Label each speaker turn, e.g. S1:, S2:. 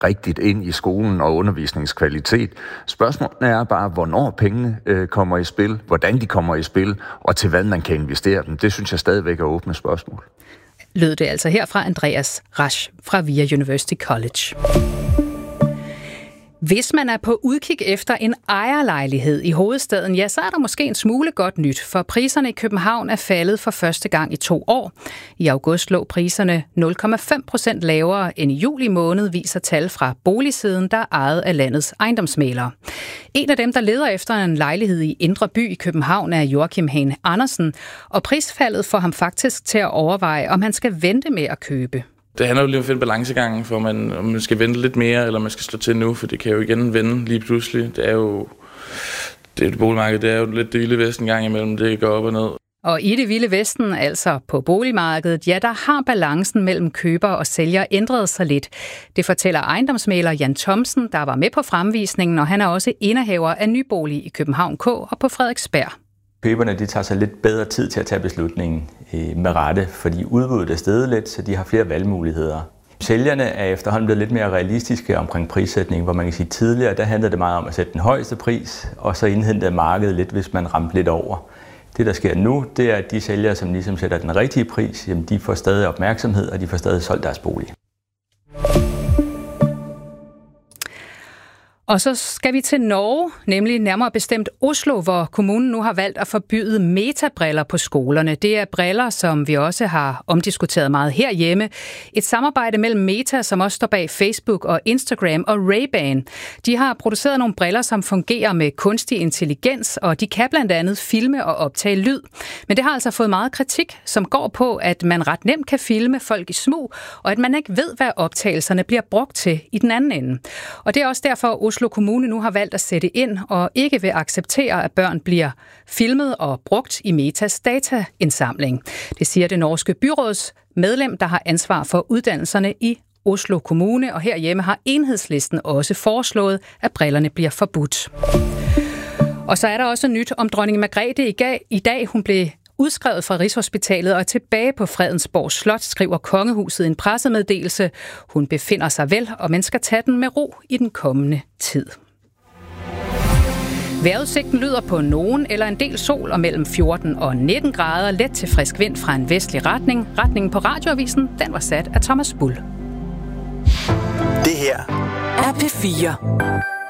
S1: rigtigt ind i skolen og undervisningskvalitet. Spørgsmålet er bare, hvornår pengene kommer i spil, hvordan de kommer i spil, og til hvad man kan investere dem. Det synes jeg stadigvæk er åbne spørgsmål.
S2: Lød det altså her fra Andreas Rasch fra VIA University College. Hvis man er på udkig efter en ejerlejlighed i hovedstaden, ja, så er der måske en smule godt nyt, for priserne i København er faldet for første gang i 2 år. I august lå priserne 0,5% lavere end i juli måned, viser tal fra Boligsiden, der er ejet af landets ejendomsmæglere. En af dem, der leder efter en lejlighed i Indre By i København, er Joachim Hane Andersen, og prisfaldet får ham faktisk til at overveje, om han skal vente med at købe.
S3: Det handler jo lige om at finde balancegangen, for om man skal vente lidt mere, eller man skal slå til nu, for det kan jo igen vende lige pludselig. Det boligmarked, det er jo lidt det vilde vesten gang imellem, det går op og ned.
S2: Og i det vilde vesten, altså på boligmarkedet, ja, der har balancen mellem køber og sælger ændret sig lidt. Det fortæller ejendomsmægler Jan Thomsen, der var med på fremvisningen, og han er også indehaver af Nybolig i København K og på Frederiksberg.
S4: Køberne de tager sig lidt bedre tid til at tage beslutningen med rette, fordi udbuddet er steget lidt, så de har flere valgmuligheder. Sælgerne er efterhånden blevet lidt mere realistiske omkring prissætning, hvor man kan sige tidligere, der handlede det meget om at sætte den højeste pris, og så indhentede markedet lidt, hvis man ramte lidt over. Det, der sker nu, det er, at de sælgere, som ligesom sætter den rigtige pris, jamen, de får stadig opmærksomhed, og de får stadig solgt deres bolig.
S2: Og så skal vi til Norge, nemlig nærmere bestemt Oslo, hvor kommunen nu har valgt at forbyde metabriller på skolerne. Det er briller, som vi også har omdiskuteret meget herhjemme. Et samarbejde mellem Meta, som også står bag Facebook og Instagram, og Ray-Ban. De har produceret nogle briller, som fungerer med kunstig intelligens, og de kan blandt andet filme og optage lyd. Men det har altså fået meget kritik, som går på, at man ret nemt kan filme folk i smug, og at man ikke ved, hvad optagelserne bliver brugt til i den anden ende. Og det er også derfor, Oslo Kommune nu har valgt at sætte ind og ikke vil acceptere, at børn bliver filmet og brugt i Metas dataindsamling. Det siger det norske byråds medlem, der har ansvar for uddannelserne i Oslo Kommune, og herhjemme har Enhedslisten også foreslået, at brillerne bliver forbudt. Og så er der også nyt om dronning Margrethe i dag. Hun blev udskrevet fra Rigshospitalet og tilbage på Fredensborg Slot, skriver kongehuset i en pressemeddelelse. Hun befinder sig vel, og man skal tage den med ro i den kommende tid. Vejrudsigten lyder på nogen eller en del sol og mellem 14 og 19 grader. Let til frisk vind fra en vestlig retning. Retningen på Radioavisen, den var sat af Thomas Bull.
S5: Det her er P4.